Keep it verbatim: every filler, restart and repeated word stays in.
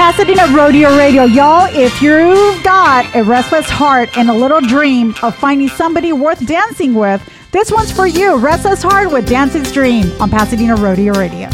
Pasadena Rodeo Radio. Y'all, if you've got a restless heart and a little dream of finding somebody worth dancing with, this one's for you. Restless Heart with Dancing's Dream on Pasadena Rodeo Radio.